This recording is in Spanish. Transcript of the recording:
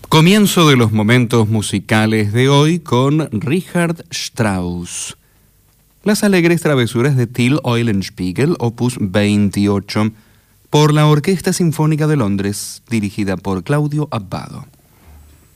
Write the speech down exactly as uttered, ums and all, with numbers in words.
Comienzo de los momentos musicales de hoy con Richard Strauss. Las alegres travesuras de Till Eulenspiegel, opus veintiocho, por la Orquesta Sinfónica de Londres, dirigida por Claudio Abbado.